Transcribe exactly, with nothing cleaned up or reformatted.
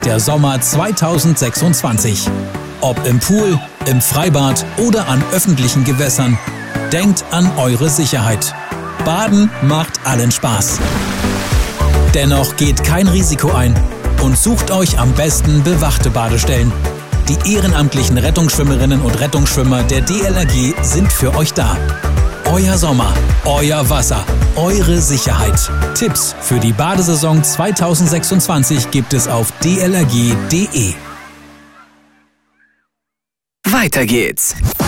Der Sommer zweitausendsechsundzwanzig. Ob im Pool, im Freibad oder an öffentlichen Gewässern, denkt an eure Sicherheit. Baden macht allen Spaß. Dennoch geht kein Risiko ein und sucht euch am besten bewachte Badestellen. Die ehrenamtlichen Rettungsschwimmerinnen und Rettungsschwimmer der D L R G sind für euch da. Euer Sommer, euer Wasser, eure Sicherheit. Tipps für die Badesaison zweitausendsechsundzwanzig gibt es auf d l r g punkt d e. Weiter geht's.